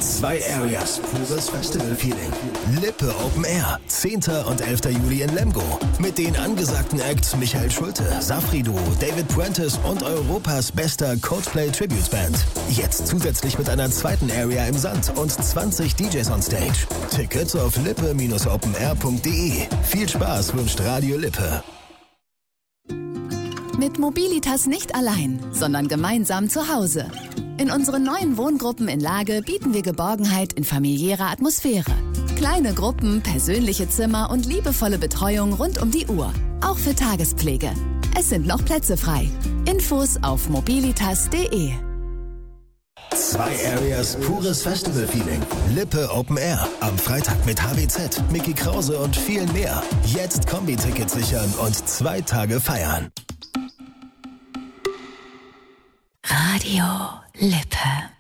2 Areas, pures Festival-Feeling. Lippe Open Air, 10. und 11. Juli in Lemgo. Mit den angesagten Acts Michael Schulte, Safri-Duo, David Puentes und Europas bester Coldplay-Tribute-Band. Jetzt zusätzlich mit einer 2. Area im Sand und 20 DJs on Stage. Tickets auf lippe-openair.de. Viel Spaß wünscht Radio Lippe. Mit Mobilitas nicht allein, sondern gemeinsam zu Hause. In unseren neuen Wohngruppen in Lage bieten wir Geborgenheit in familiärer Atmosphäre. Kleine Gruppen, persönliche Zimmer und liebevolle Betreuung rund um die Uhr. Auch für Tagespflege. Es sind noch Plätze frei. Infos auf mobilitas.de. 2 Areas, pures Festival-Feeling. Lippe Open Air. Am Freitag mit HWZ, Micky Krause und vielen mehr. Jetzt Kombi-Tickets sichern und 2 Tage feiern. Radio Lippe.